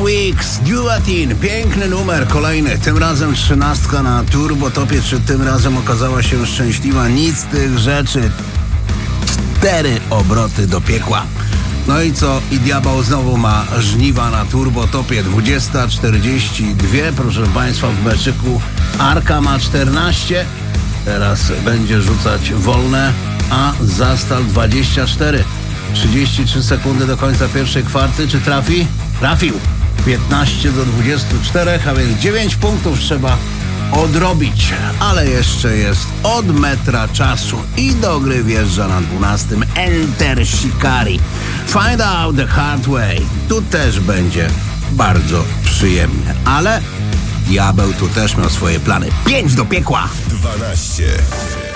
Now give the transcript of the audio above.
Weeks, Duatin, piękny numer, kolejny, tym razem 13 na Turbotopie. Czy tym razem okazała się szczęśliwa? Nic z tych rzeczy. 4 obroty do piekła. No i co? I diabeł znowu ma żniwa na Turbotopie. 20:42, proszę Państwa, w meczyku Arka ma 14. Teraz będzie rzucać wolne, a Zastal 24. 33 sekundy do końca pierwszej kwarty. Czy trafi? Trafił. 15-24, a więc 9 punktów trzeba odrobić. Ale jeszcze jest od metra czasu i do gry wjeżdża na 12. Enter Shikari. Find out the hard way. Tu też będzie bardzo przyjemnie. Ale diabeł tu też miał swoje plany. 5 do piekła. 12.